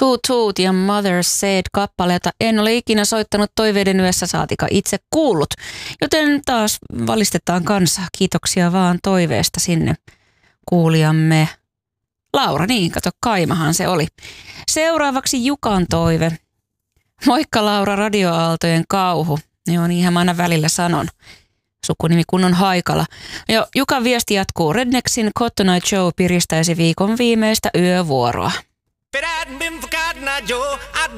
Toot Toot ja Mother Said -kappaleita en ole ikinä soittanut toiveiden yössä, saatika itse kuullut. Joten taas valistetaan kanssa. Kiitoksia vaan toiveesta sinne kuulijamme. Laura, niin kato, Kaimahan se oli. Seuraavaksi Jukan toive. Moikka Laura, radioaaltojen kauhu. Joo, niinhän mä aina välillä sanon. Sukunimi kun on Haikala. Ja Jukan viesti jatkuu. Rednexin Cotton Eye Joe piristäisi viikon viimeistä yövuoroa.